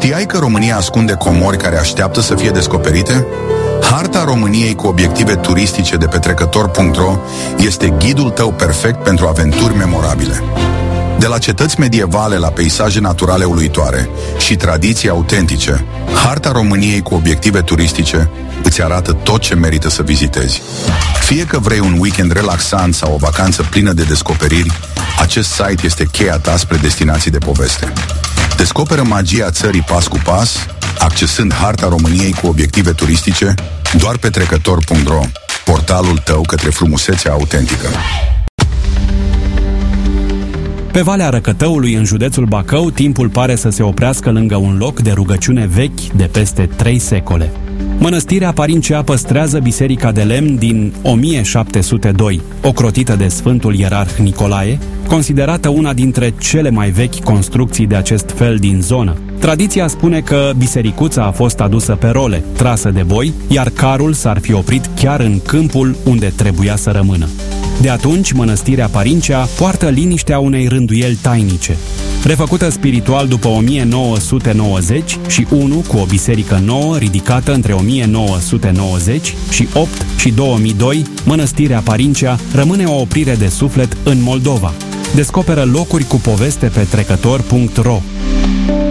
Știai că România ascunde comori care așteaptă să fie descoperite? Harta României cu obiective turistice de pe trecător.ro este ghidul tău perfect pentru aventuri memorabile. De la cetăți medievale la peisaje naturale uluitoare și tradiții autentice, Harta României cu obiective turistice îți arată tot ce merită să vizitezi. Fie că vrei un weekend relaxant sau o vacanță plină de descoperiri, acest site este cheia ta spre destinații de poveste. Descoperă magia țării pas cu pas, accesând Harta României cu obiective turistice doar pe trecător.ro, portalul tău către frumusețea autentică. Pe Valea Răcătăului, în județul Bacău, timpul pare să se oprească lângă un loc de rugăciune vechi de peste 3 secole. Mănăstirea Parincea păstrează biserica de lemn din 1702, ocrotită de Sfântul Ierarh Nicolae, considerată una dintre cele mai vechi construcții de acest fel din zonă. Tradiția spune că bisericuța a fost adusă pe role, trasă de boi, iar carul s-ar fi oprit chiar în câmpul unde trebuia să rămână. De atunci, mănăstirea Parincea poartă liniștea unei rânduieli tainice. Refăcută spiritual după 1990 și 1 cu o biserică nouă ridicată între 1990 și 8 și 2002, mănăstirea Parincea rămâne o oprire de suflet în Moldova. Descoperă locuri cu poveste pe trecător.ro.